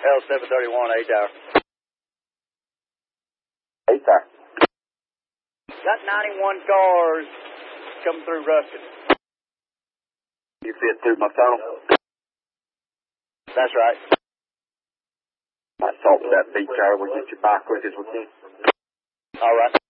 L731, 8-hour. 8-hour. Got 91 cars coming through Ruston. You fit through my tunnel? That's right. I salted that beach hour. We'll get you by quick as we can. All right.